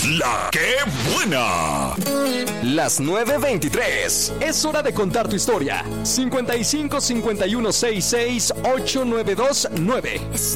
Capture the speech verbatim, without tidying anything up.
La que buena. Las nueve veintitrés. Es hora de contar tu historia. cincuenta y cinco cincuenta y uno sesenta y seis ochocientos noventa y dos nueve.